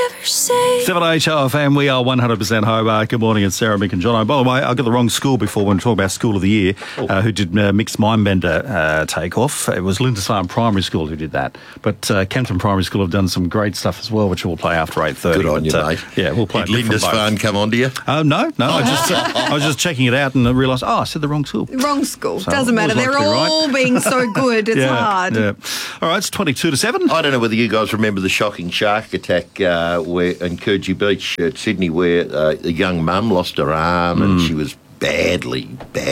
never say. 7HOFM, we are 100% Hobart. Good morning, it's Sarah, Mick and John. By the way, I got the wrong school before when we talk about School of the Year, who did Mick's Mindbender takeoff. It was Lindisfarne Primary School who did that. But Campton Primary School have done some great stuff as well, which we'll play after 8:30. Good on you, mate. Yeah, we'll play. Did Lindisfarne come on to you? No. I was just checking it out and I realised, I said the wrong school. Wrong school. So Doesn't matter. always They're like to be all right. being so good. It's hard. Yeah. All right, it's 22-7. I don't know whether you guys remember the shocking shark attack where in Coogee Beach at Sydney, where a young mum lost her arm and she was badly,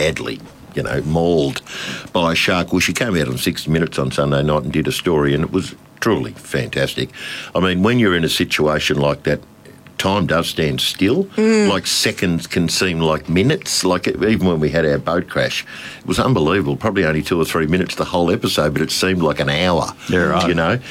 mauled by a shark. Well, she came out on 60 Minutes on Sunday night and did a story, and it was truly fantastic. I mean, when you're in a situation like that, time does stand still. Like seconds can seem like minutes. Like even when we had our boat crash, it was unbelievable. Probably only 2 or 3 minutes the whole episode, but it seemed like an hour. Yeah, right. You know.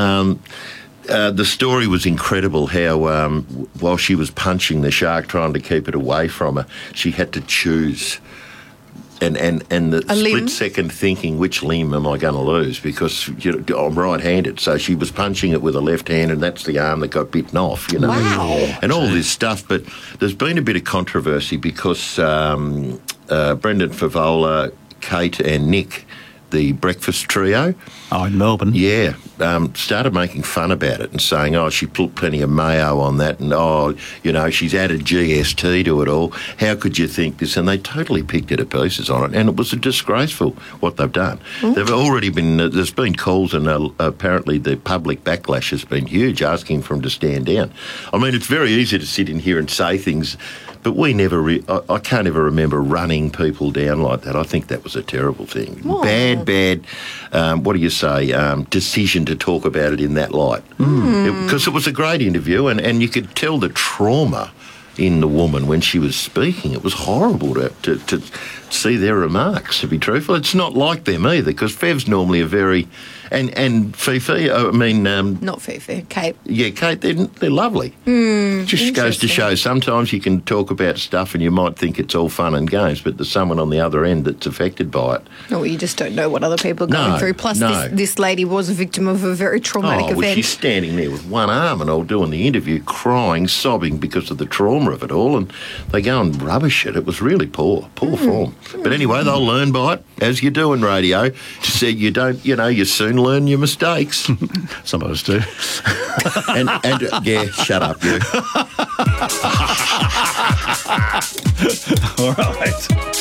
The story was incredible. How while she was punching the shark, trying to keep it away from her, she had to choose. And the split second thinking, which limb am I going to lose? Because I'm right-handed, so she was punching it with her left hand, and that's the arm that got bitten off. Wow. And all this stuff. But there's been a bit of controversy because Brendan Favola, Kate, and Nick, the breakfast trio. Oh, in Melbourne. Yeah, started making fun about it and saying, she put plenty of mayo on that and, she's added GST to it all. How could you think this? And they totally picked it to pieces on it, and it was disgraceful what they've done. They've already been, there's been calls and apparently the public backlash has been huge, asking for them to stand down. I mean, it's very easy to sit in here and say things, but we never, I can't ever remember running people down like that. I think that was a terrible thing. Bad, what do you say, decision to talk about it in that light. Because it was a great interview and you could tell the trauma in the woman when she was speaking. It was horrible to see their remarks, to be truthful. It's not like them either, because Fev's normally a very... And Fifi, Not Fifi, Kate. Yeah, Kate, they're lovely. Just goes to show sometimes you can talk about stuff and you might think it's all fun and games, but there's someone on the other end that's affected by it. Well, you just don't know what other people are going through. Plus, this lady was a victim of a very traumatic event. Well, she's standing there with one arm and all doing the interview, crying, sobbing because of the trauma of it all, and they go and rubbish it. It was really poor form. But anyway, they'll learn by it, as you do in radio. So you don't, you soon learn your mistakes. Some of us do. and yeah, shut up, you. All right.